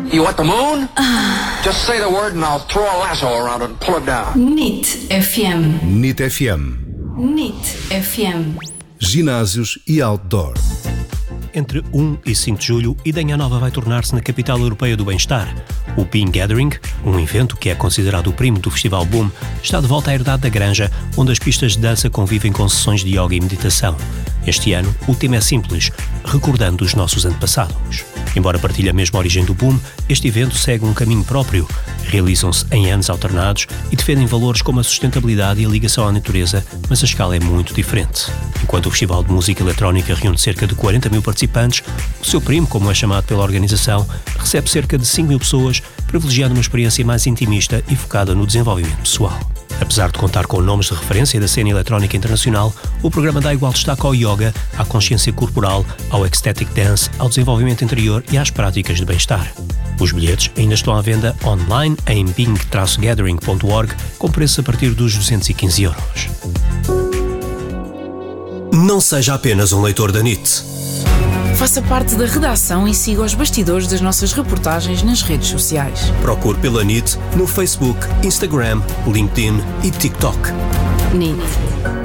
You want the moon? Just say the word and I'll throw a lasso around it and pull it down. NIT FM. NIT FM. NIT FM. Ginásios e outdoor. Entre 1 e 5 de julho, Idenha Nova vai tornar-se na capital europeia do bem-estar. O Bean Gathering, um evento que é considerado o primo do Festival Boom, está de volta à herdade da Granja, onde as pistas de dança convivem com sessões de yoga e meditação. Este ano, o tema é simples, recordando os nossos antepassados. Embora partilhe a mesma origem do Boom, este evento segue um caminho próprio. Realizam-se em anos alternados e defendem valores como a sustentabilidade e a ligação à natureza, mas a escala é muito diferente. Enquanto o Festival de Música Eletrónica reúne cerca de 40 mil participantes, o seu primo, como é chamado pela organização, recebe cerca de 5 mil pessoas, privilegiando uma experiência mais intimista e focada no desenvolvimento pessoal. Apesar de contar com nomes de referência da cena eletrónica internacional, o programa dá igual destaque ao yoga, à consciência corporal, ao ecstatic dance, ao desenvolvimento interior e às práticas de bem-estar. Os bilhetes ainda estão à venda online em bing-gathering.org, com preço a partir dos 215 €. Não seja apenas um leitor da NIT. Faça parte da redação e siga os bastidores das nossas reportagens nas redes sociais. Procure pela NIT no Facebook, Instagram, LinkedIn e TikTok. NIT